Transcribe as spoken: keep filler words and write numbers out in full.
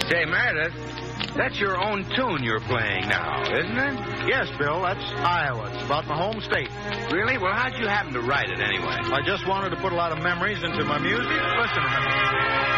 Say, Meredith, that's your own tune you're playing now, isn't it? Yes, Bill, that's Iowa. It's about my home state. Really? Well, how'd you happen to write it anyway? I just wanted to put a lot of memories into my music. Listen to me.